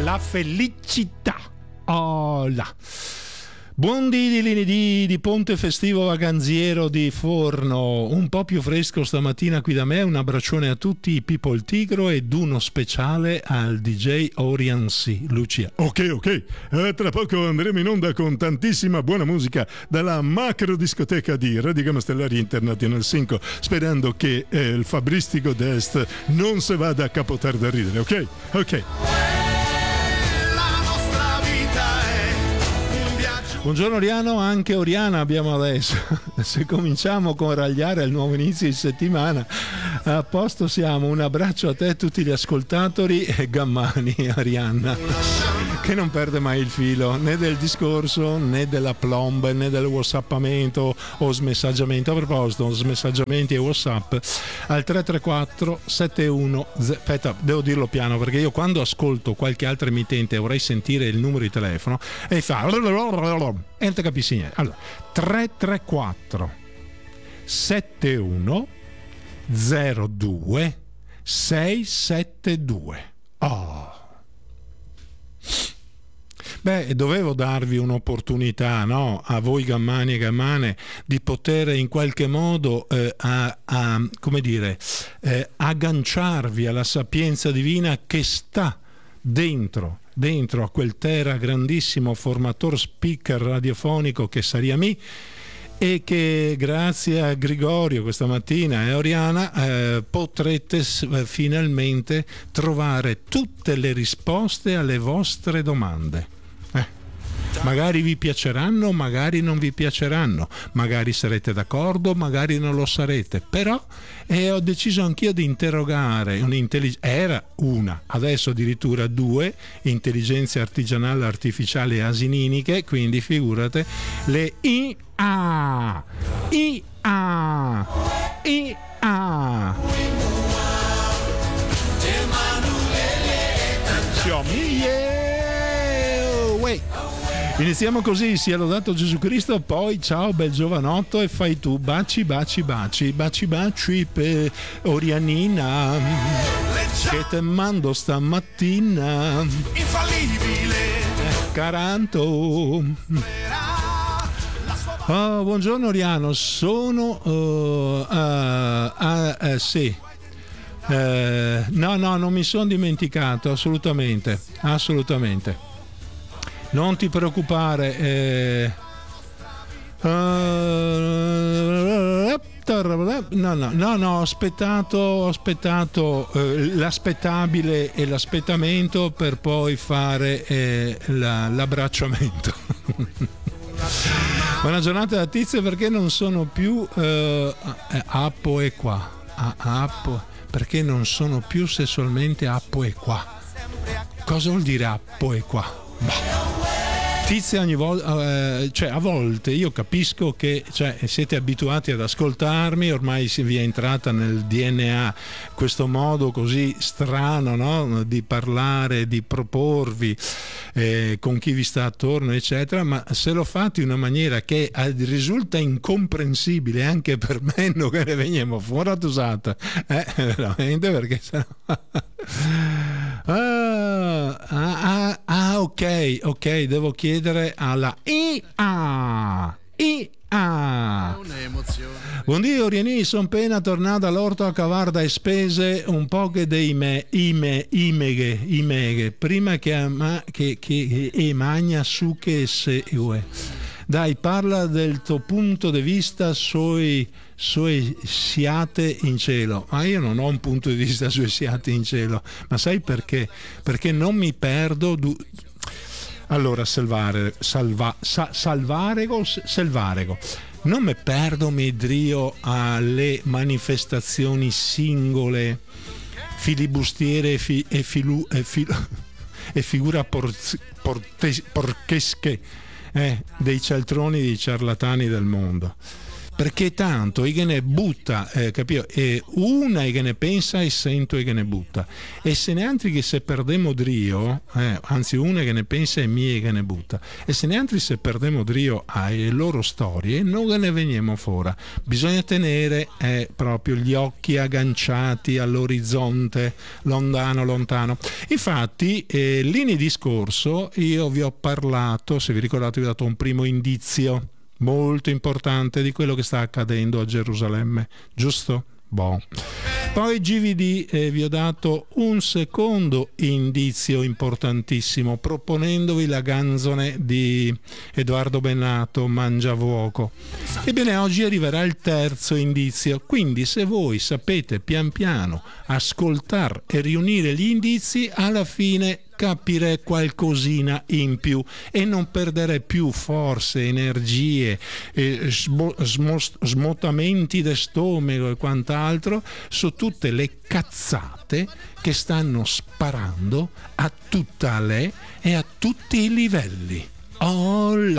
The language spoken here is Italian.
la felicità. Oh là. Buon di ponte festivo vacanziero di Forno, un po' più fresco stamattina qui da me, un abbraccione a tutti i People Tigro ed uno speciale al DJ Orion C. Lucia. Ok, tra poco andremo in onda con tantissima buona musica dalla macro discoteca di Radio Gamma Stellari International 5, sperando che il fabristico d'Est non se vada a capotare da ridere, ok? Buongiorno Oriano, anche Oriana abbiamo adesso. Se cominciamo con ragliare al nuovo inizio di settimana, a posto siamo. Un abbraccio a te e a tutti gli ascoltatori e Gammani, Arianna, che non perde mai il filo né del discorso né della plomb né del whatsappamento o smessaggiamento. A proposito, smessaggiamenti e whatsapp al 334 71. Aspetta, devo dirlo piano perché io quando ascolto qualche altro emittente vorrei sentire il numero di telefono e fa e non ti capisci niente. Allora 334 71 02 672. Beh, dovevo darvi un'opportunità, no? A voi Gammani e Gammane di poter in qualche modo agganciarvi alla sapienza divina che sta dentro a quel Tera grandissimo formatore speaker radiofonico che Sariami, e che grazie a Grigorio questa mattina e Oriana potrete finalmente trovare tutte le risposte alle vostre domande. Magari vi piaceranno, magari non vi piaceranno, magari sarete d'accordo, magari non lo sarete, però ho deciso anch'io di interrogare era una, adesso addirittura 2 intelligenze artigianali artificiali asininiche, quindi figurate, le IA. Iniziamo così, sia lodato Gesù Cristo, poi ciao bel giovanotto e fai tu baci per Orianina che te mando stamattina infallibile Caranto. Buongiorno Oriano, sono sì. No, non mi sono dimenticato, assolutamente. Non ti preoccupare. No, ho aspettato l'aspettabile e l'aspettamento per poi fare l'abbracciamento. Buona giornata da Tizio, perché non sono più appo e qua. Perché non sono più sessualmente appo e qua. Cosa vuol dire appo e qua? Tizia ogni volta, a volte io capisco che siete abituati ad ascoltarmi, ormai si vi è entrata nel DNA questo modo così strano, no? Di parlare, di proporvi con chi vi sta attorno, eccetera, ma se lo fate in una maniera che risulta incomprensibile anche per me, non che ne veniamo fuori usata, veramente, perché sennò ok, devo chiedere alla IA. Buondì Oriani, son appena tornato all'orto a cavar da spese un po' che dei imeghe prima che magna su che se ue. Dai, parla del tuo punto di vista sui siate in cielo. Ma io non ho un punto di vista sui siate in cielo, ma sai perché? Perché non mi perdo. Allora, Salvarego, non mi perdo, mi drio alle manifestazioni singole, filibustiere e figura porchesche dei cialtroni, dei ciarlatani del mondo. perché tanto che ne butta, capito? E una che ne pensa e sento che ne butta, e se ne altri che se perdemo drio, anzi una che ne pensa e mie che ne butta, e se ne altri se perdemo drio alle loro storie non che ne veniamo fuori. Bisogna tenere proprio gli occhi agganciati all'orizzonte, lontano. Infatti linee di discorso io vi ho parlato, se vi ricordate vi ho dato un primo indizio molto importante di quello che sta accadendo a Gerusalemme, giusto? Boh. Poi GVD vi ho dato un secondo indizio importantissimo, proponendovi la canzone di Edoardo Bennato, Mangiavuoco. Ebbene, oggi arriverà il terzo indizio, quindi se voi sapete pian piano ascoltare e riunire gli indizi, alla fine capire qualcosina in più e non perdere più forze, energie, smotamenti di stomaco e quant'altro su tutte le cazzate che stanno sparando a tutta lei e a tutti i livelli. Oh,